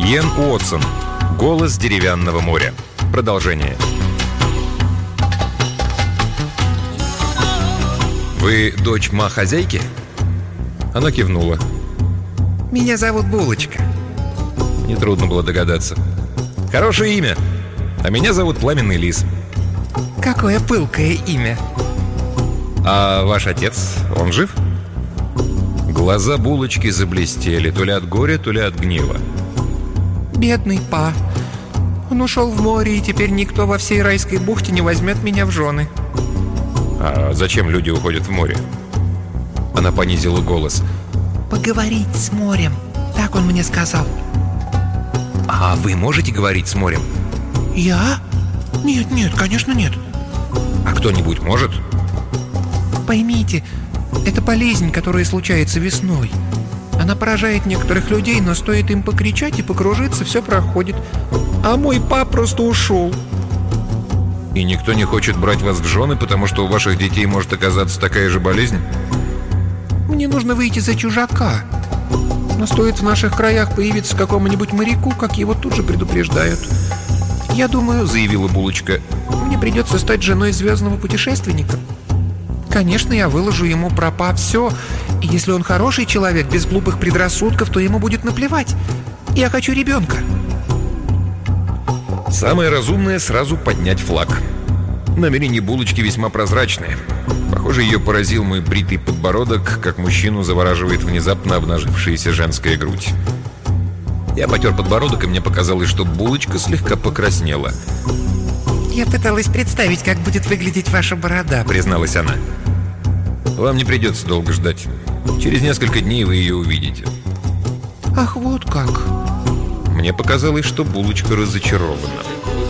Иэн Уотсон. «Голос деревянного моря». Продолжение. «Вы дочь ма-хозяйки?» Она кивнула. «Меня зовут Булочка». Нетрудно было догадаться. «Хорошее имя. А меня зовут Пламенный Лис». «Какое пылкое имя». «А ваш отец, он жив?» Глаза Булочки заблестели, то ли от горя, то ли от гнева. «Бедный па. Он ушел в море, и теперь никто во всей райской бухте не возьмет меня в жены». «А зачем люди уходят в море?» Она понизила голос. «Поговорить с морем, так он мне сказал». «А вы можете говорить с морем?» «Я? Нет, конечно нет». «А кто-нибудь может?» «Поймите, это болезнь, которая случается весной. Она поражает некоторых людей, но стоит им покричать и покружиться, все проходит. А мой пап просто ушел». «И никто не хочет брать вас в жены, потому что у ваших детей может оказаться такая же болезнь?» «Мне нужно выйти за чужака. Но стоит в наших краях появиться какому-нибудь моряку, как его тут же предупреждают. Я думаю, — заявила Булочка, — мне придется стать женой звездного путешественника. Конечно, я выложу ему про па все, и если он хороший человек, без глупых предрассудков, то ему будет наплевать. Я хочу ребенка». Самое разумное — сразу поднять флаг. Намерения Булочки весьма прозрачные. Похоже, ее поразил мой бритый подбородок, как мужчину завораживает внезапно обнажившаяся женская грудь. Я потер подбородок, и мне показалось, что Булочка слегка покраснела. «Я пыталась представить, как будет выглядеть ваша борода», — призналась она. «Вам не придется долго ждать. Через несколько дней вы ее увидите». «Ах, вот как». Мне показалось, что Булочка разочарована.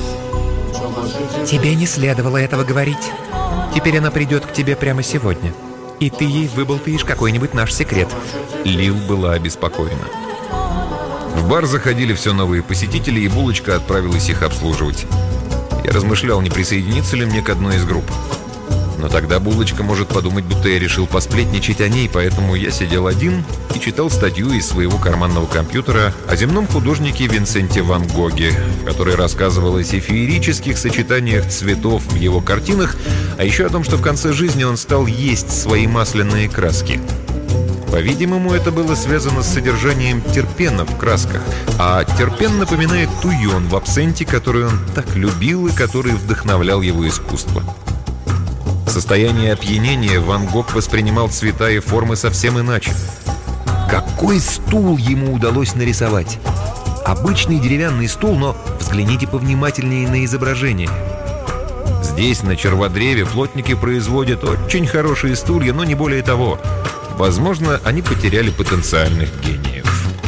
«Тебе не следовало этого говорить. Теперь она придет к тебе прямо сегодня. И ты ей выболтаешь какой-нибудь наш секрет». Лил была обеспокоена. В бар заходили все новые посетители, и Булочка отправилась их обслуживать. Я размышлял, не присоединиться ли мне к одной из групп. Но тогда Булочка может подумать, будто я решил посплетничать о ней, поэтому я сидел один и читал статью из своего карманного компьютера о земном художнике Винсенте Ван Гоге, в которой рассказывалось о феерических сочетаниях цветов в его картинах, а еще о том, что в конце жизни он стал есть свои масляные краски. По-видимому, это было связано с содержанием терпена в красках, а терпен напоминает туйон в абсенте, который он так любил и который вдохновлял его искусство. В состоянии опьянения Ван Гог воспринимал цвета и формы совсем иначе. Какой стул ему удалось нарисовать! Обычный деревянный стул, но взгляните повнимательнее на изображение. Здесь, на черводреве, плотники производят очень хорошие стулья, но не более того. Возможно, они потеряли потенциальных гениев.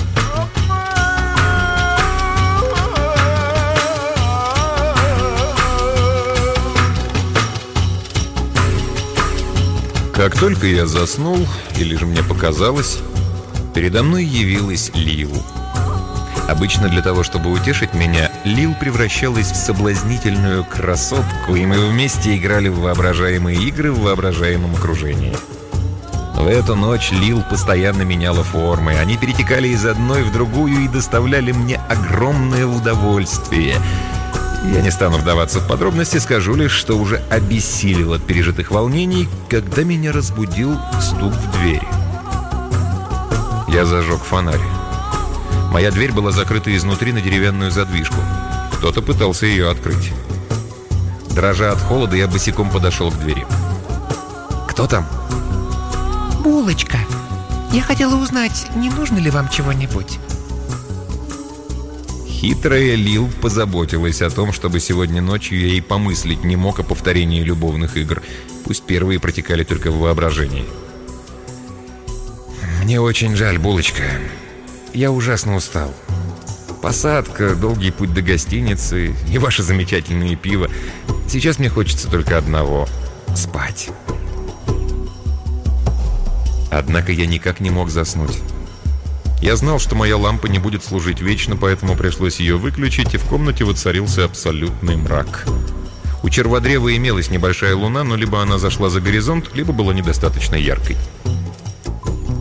Как только я заснул, или же мне показалось, передо мной явилась Лил. Обычно для того, чтобы утешить меня, Лил превращалась в соблазнительную красотку, и мы вместе играли в воображаемые игры в воображаемом окружении. В эту ночь Лил постоянно меняла формы. Они перетекали из одной в другую и доставляли мне огромное удовольствие. Я не стану вдаваться в подробности, скажу лишь, что уже обессилел от пережитых волнений, когда меня разбудил стук в дверь. Я зажег фонарь. Моя дверь была закрыта изнутри на деревянную задвижку. Кто-то пытался ее открыть. Дрожа от холода, я босиком подошел к двери. «Кто там?» «Булочка, я хотела узнать, не нужно ли вам чего-нибудь?» Хитрая Лил позаботилась о том, чтобы сегодня ночью я и помыслить не мог о повторении любовных игр. Пусть первые протекали только в воображении. «Мне очень жаль, Булочка. Я ужасно устал. Посадка, долгий путь до гостиницы и ваше замечательное пиво. Сейчас мне хочется только одного — спать». Однако я никак не мог заснуть. Я знал, что моя лампа не будет служить вечно, поэтому пришлось ее выключить, и в комнате воцарился абсолютный мрак. У черводрева имелась небольшая луна, но либо она зашла за горизонт, либо была недостаточно яркой.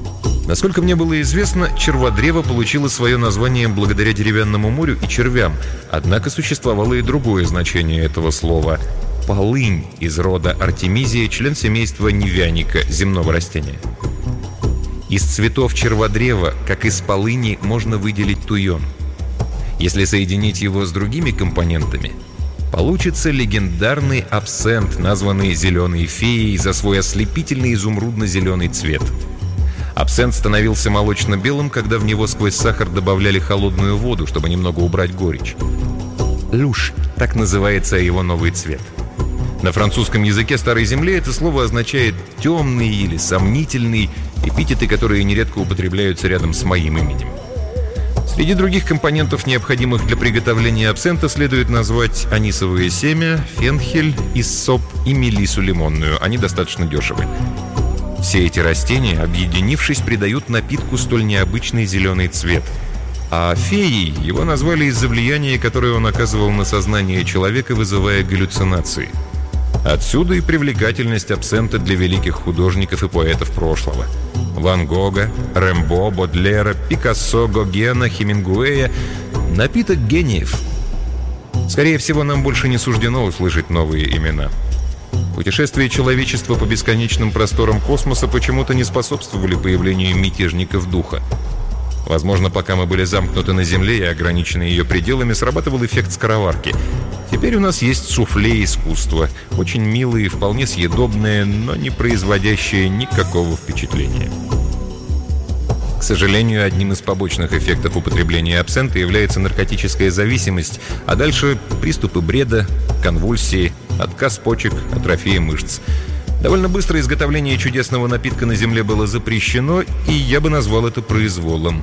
Насколько мне было известно, черводрево получило свое название благодаря деревянному морю и червям, однако существовало и другое значение этого слова – полынь из рода Артемизия, член семейства невяника, земного растения. Из цветов черводрева, как из полыни, можно выделить туйон. Если соединить его с другими компонентами, получится легендарный абсент, названный «зеленой феей» за свой ослепительный изумрудно-зеленый цвет. Абсент становился молочно-белым, когда в него сквозь сахар добавляли холодную воду, чтобы немного убрать горечь. Люш – так называется его новый цвет. На французском языке Старой Земли это слово означает «темный» или «сомнительный», эпитеты, которые нередко употребляются рядом с моим именем. Среди других компонентов, необходимых для приготовления абсента, следует назвать анисовое семя, фенхель, иссоп и мелиссу лимонную. Они достаточно дешевы. Все эти растения, объединившись, придают напитку столь необычный зеленый цвет. А феей его назвали из-за влияния, которое он оказывал на сознание человека, вызывая галлюцинации. Отсюда и привлекательность абсента для великих художников и поэтов прошлого. Ван Гога, Рембо, Бодлера, Пикассо, Гогена, Хемингуэя. Напиток гениев. Скорее всего, нам больше не суждено услышать новые имена. Путешествия человечества по бесконечным просторам космоса почему-то не способствовали появлению мятежников духа. Возможно, пока мы были замкнуты на Земле и ограничены ее пределами, срабатывал эффект скороварки. Теперь у нас есть суфле искусства, очень милые и вполне съедобные, но не производящие никакого впечатления. К сожалению, одним из побочных эффектов употребления абсента является наркотическая зависимость, а дальше приступы бреда, конвульсии, отказ почек, атрофия мышц. Довольно быстро изготовление чудесного напитка на Земле было запрещено, и я бы назвал это произволом.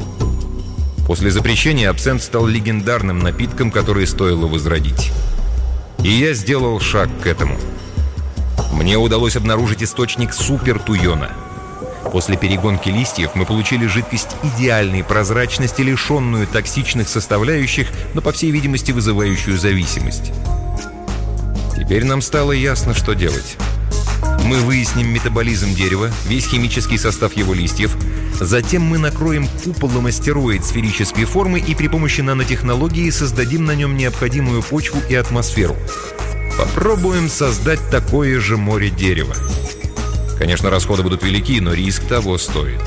После запрещения абсент стал легендарным напитком, который стоило возродить. И я сделал шаг к этому. Мне удалось обнаружить источник супертуйона. После перегонки листьев мы получили жидкость идеальной прозрачности, лишенную токсичных составляющих, но, по всей видимости, вызывающую зависимость. Теперь нам стало ясно, что делать. Мы выясним метаболизм дерева, весь химический состав его листьев. Затем мы накроем куполом астероид сферической формы и при помощи нанотехнологии создадим на нем необходимую почву и атмосферу. Попробуем создать такое же море дерева. Конечно, расходы будут велики, но риск того стоит.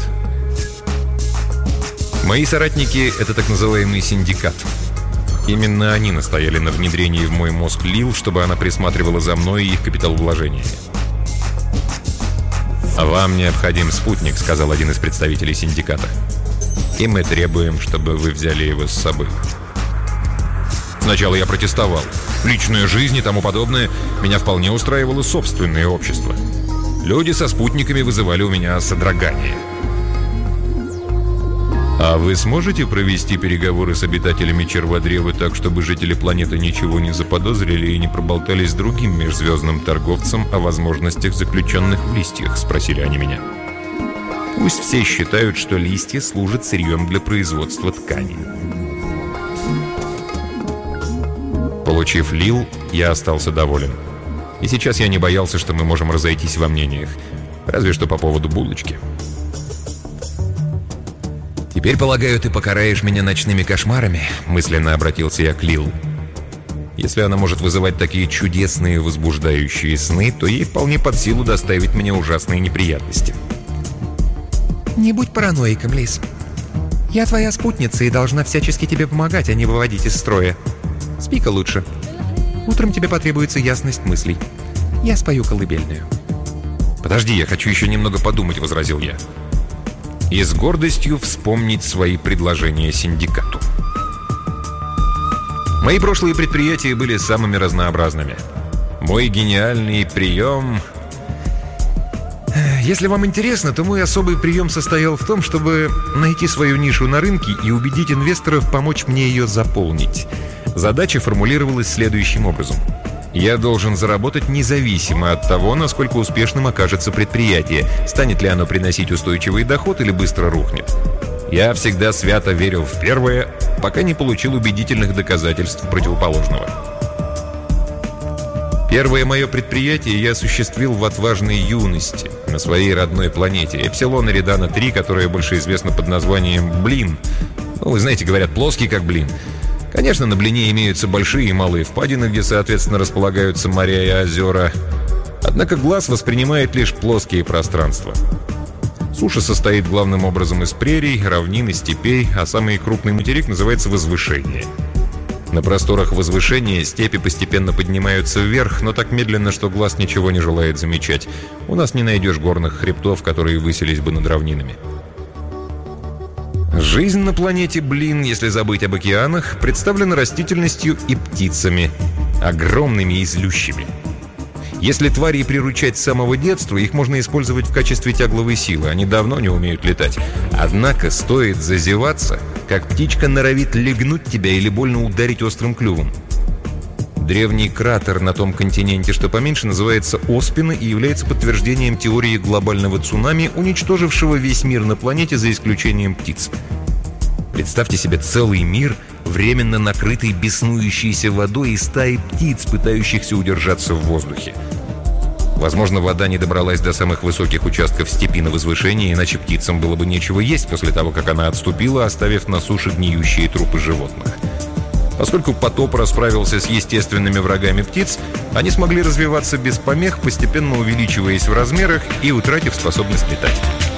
Мои соратники — это так называемый синдикат. Именно они настояли на внедрении в мой мозг Лил, чтобы она присматривала за мной и их капиталовложениями. «Вам необходим спутник», — сказал один из представителей синдиката. «И мы требуем, чтобы вы взяли его с собой». Сначала я протестовал. Личная жизнь и тому подобное. Меня вполне устраивало собственное общество. Люди со спутниками вызывали у меня содрогание. «А вы сможете провести переговоры с обитателями Черводрева так, чтобы жители планеты ничего не заподозрили и не проболтались другим межзвездным торговцам о возможностях, заключенных в листьях?» — спросили они меня. «Пусть все считают, что листья служат сырьем для производства тканей». Получив Лил, я остался доволен. И сейчас я не боялся, что мы можем разойтись во мнениях. Разве что по поводу булочки. «Теперь, полагаю, ты покараешь меня ночными кошмарами?» — мысленно обратился я к Лил. Если она может вызывать такие чудесные возбуждающие сны, то ей вполне под силу доставить мне ужасные неприятности. Не будь параноиком, Лис. Я твоя спутница и должна всячески тебе помогать, а не выводить из строя. Спи-ка лучше. Утром тебе потребуется ясность мыслей. Я спою колыбельную». «Подожди, я хочу еще немного подумать», — возразил я. И с гордостью вспомнить свои предложения синдикату. Мои прошлые предприятия были самыми разнообразными. Мой гениальный прием... Если вам интересно, то мой особый прием состоял в том, чтобы найти свою нишу на рынке и убедить инвесторов помочь мне ее заполнить. Задача формулировалась следующим образом. Я должен заработать независимо от того, насколько успешным окажется предприятие, станет ли оно приносить устойчивый доход или быстро рухнет. Я всегда свято верил в первое, пока не получил убедительных доказательств противоположного. Первое мое предприятие я осуществил в отважной юности на своей родной планете Эпсилон Эридана-3, которая больше известна под названием Блин. Вы знаете, говорят, плоский как блин. Конечно, на Блине имеются большие и малые впадины, где, соответственно, располагаются моря и озера. Однако глаз воспринимает лишь плоские пространства. Суша состоит главным образом из прерий, равнин и степей, а самый крупный материк называется возвышение. На просторах возвышения степи постепенно поднимаются вверх, но так медленно, что глаз ничего не желает замечать. У нас не найдешь горных хребтов, которые высились бы над равнинами. Жизнь на планете Блин, если забыть об океанах, представлена растительностью и птицами, огромными и злющими. Если твари приручать с самого детства, их можно использовать в качестве тягловой силы. Они давно не умеют летать. Однако стоит зазеваться, как птичка норовит легнуть тебя или больно ударить острым клювом. Древний кратер на том континенте, что поменьше, называется Оспина и является подтверждением теории глобального цунами, уничтожившего весь мир на планете за исключением птиц. Представьте себе целый мир, временно накрытый беснующейся водой и стаей птиц, пытающихся удержаться в воздухе. Возможно, вода не добралась до самых высоких участков степи на возвышении, иначе птицам было бы нечего есть после того, как она отступила, оставив на суше гниющие трупы животных. Поскольку потоп расправился с естественными врагами птиц, они смогли развиваться без помех, постепенно увеличиваясь в размерах и утратив способность летать.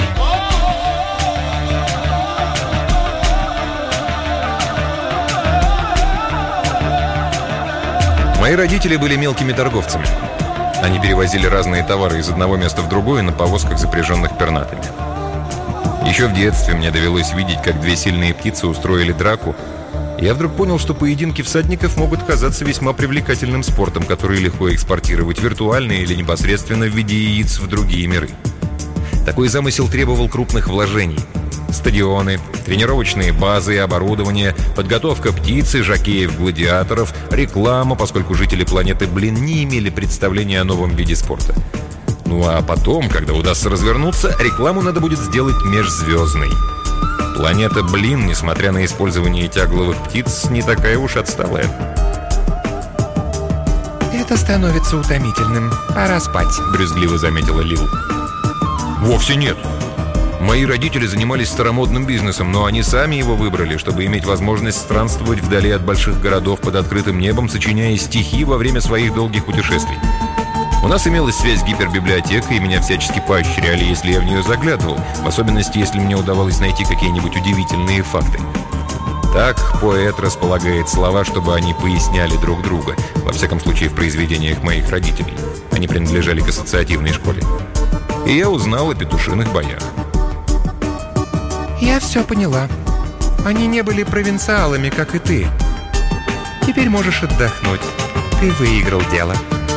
Мои родители были мелкими торговцами. Они перевозили разные товары из одного места в другое на повозках, запряженных пернатами. Еще в детстве мне довелось видеть, как две сильные птицы устроили драку. Я вдруг понял, что поединки всадников могут казаться весьма привлекательным спортом, который легко экспортировать виртуально или непосредственно в виде яиц в другие миры. Такой замысел требовал крупных вложений. Стадионы, тренировочные базы и оборудование, подготовка птиц и жокеев-гладиаторов, реклама, поскольку жители планеты Блин не имели представления о новом виде спорта. Ну а потом, когда удастся развернуться, рекламу надо будет сделать межзвездной. Планета Блин, несмотря на использование тягловых птиц, не такая уж отсталая. «Это становится утомительным. Пора спать», — брюзгливо заметила Лил. «Вовсе нет. Мои родители занимались старомодным бизнесом, но они сами его выбрали, чтобы иметь возможность странствовать вдали от больших городов под открытым небом, сочиняя стихи во время своих долгих путешествий. У нас имелась связь с гипербиблиотекой, и меня всячески поощряли, если я в нее заглядывал, в особенности, если мне удавалось найти какие-нибудь удивительные факты. Так поэт располагает слова, чтобы они поясняли друг друга, во всяком случае в произведениях моих родителей. Они принадлежали к ассоциативной школе. И я узнал о петушиных боях. «Я все поняла. Они не были провинциалами, как и ты. Теперь можешь отдохнуть. Ты выиграл дело».